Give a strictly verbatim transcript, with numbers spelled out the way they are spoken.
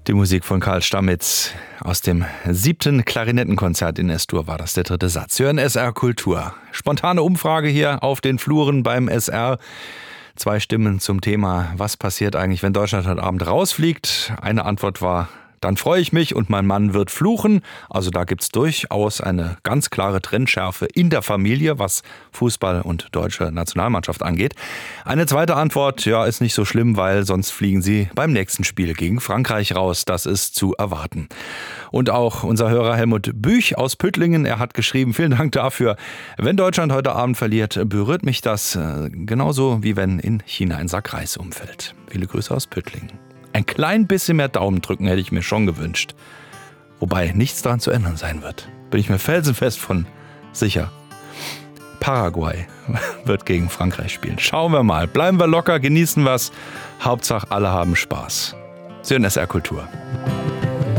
Die Musik von Karl Stammitz aus dem siebten Klarinettenkonzert in S-Dur war das der dritte Satz. Hören S R Kultur. Spontane Umfrage hier auf den Fluren beim S R. Zwei Stimmen zum Thema, was passiert eigentlich, wenn Deutschland heute Abend rausfliegt. Eine Antwort war: Dann freue ich mich und mein Mann wird fluchen. Also da gibt's durchaus eine ganz klare Trennschärfe in der Familie, was Fußball und deutsche Nationalmannschaft angeht. Eine zweite Antwort, ja, ist nicht so schlimm, weil sonst fliegen sie beim nächsten Spiel gegen Frankreich raus. Das ist zu erwarten. Und auch unser Hörer Helmut Büch aus Püttlingen, er hat geschrieben, vielen Dank dafür. Wenn Deutschland heute Abend verliert, berührt mich das äh, genauso wie wenn in China ein Sack Reis umfällt. Viele Grüße aus Püttlingen. Ein klein bisschen mehr Daumen drücken hätte ich mir schon gewünscht. Wobei nichts daran zu ändern sein wird. Bin ich mir felsenfest von sicher. Paraguay wird gegen Frankreich spielen. Schauen wir mal. Bleiben wir locker, genießen was. Hauptsache alle haben Spaß. Sie hören S R Kultur.